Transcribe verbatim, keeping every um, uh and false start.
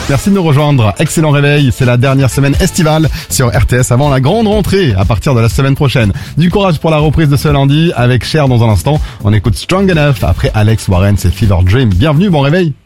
Merci de nous rejoindre. Excellent réveil, c'est la dernière semaine estivale sur R T S avant la grande rentrée à partir de la semaine prochaine. Du courage pour la reprise de ce lundi avec Cher dans un instant. On écoute Strong Enough après Alex Warren, c'est Fever Dream. Bienvenue, bon réveil.